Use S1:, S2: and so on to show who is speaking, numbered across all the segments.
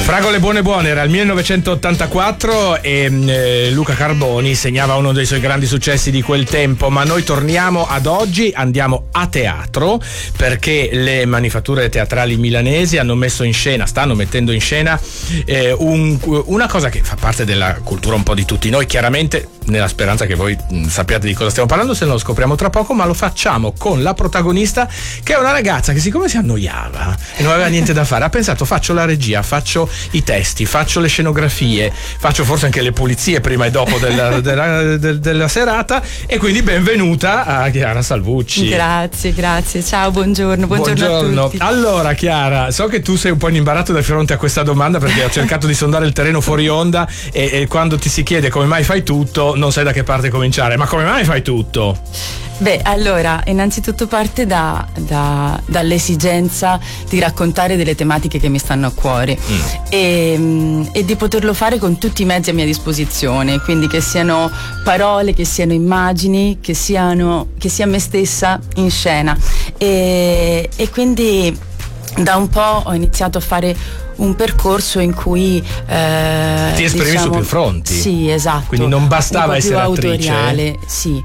S1: Fragole buone buone era il 1984 e Luca Carboni segnava uno dei suoi grandi successi di quel tempo, ma noi torniamo ad oggi, andiamo a teatro perché le manifatture teatrali milanesi stanno mettendo in scena una cosa che fa parte della cultura un po' di tutti noi, chiaramente nella speranza che voi sappiate di cosa stiamo parlando, se no lo scopriamo tra poco, ma lo facciamo con la protagonista che è una ragazza che siccome si annoiava e non aveva niente da fare ha pensato faccio la regia, faccio i testi, faccio le scenografie, faccio forse anche le pulizie prima e dopo della serata, e quindi benvenuta a Chiara Salvucci.
S2: Grazie, ciao, buongiorno a tutti.
S1: Allora Chiara, so che tu sei un po' in imbarazzo di fronte a questa domanda perché ho cercato di sondare il terreno fuori onda e quando ti si chiede come mai fai tutto non sai da che parte cominciare, ma come mai fai tutto?
S2: Beh, allora, innanzitutto parte dall'esigenza di raccontare delle tematiche che mi stanno a cuore e di poterlo fare con tutti i mezzi a mia disposizione, quindi che siano parole, che siano immagini, che sia me stessa in scena e quindi da un po' ho iniziato a fare un percorso in cui
S1: ti esprimi su più fronti.
S2: Sì, esatto.
S1: Quindi non bastava essere attrice.
S2: Autoriale, sì.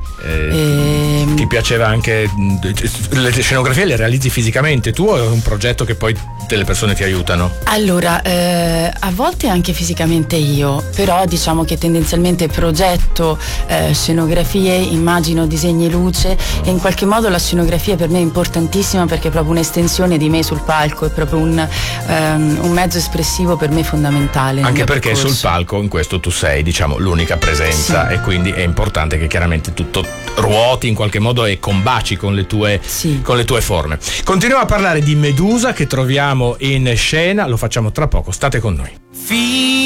S1: Ti piaceva anche le scenografie, le realizzi fisicamente tu o è un progetto che poi delle persone ti aiutano?
S2: Allora, a volte anche fisicamente io, però diciamo che tendenzialmente progetto scenografie, immagino, disegni, luce, e in qualche modo la scenografia per me è importantissima perché è proprio un'estensione di me sul palco, è proprio un mezzo espressivo per me fondamentale.
S1: Anche perché percorso. Sul palco in questo tu sei, diciamo, l'unica presenza, sì. E quindi è importante che chiaramente tutto ruoti in qualche modo e combaci con le tue forme. Continuiamo a parlare di Medusa che troviamo in scena, lo facciamo tra poco, state con noi.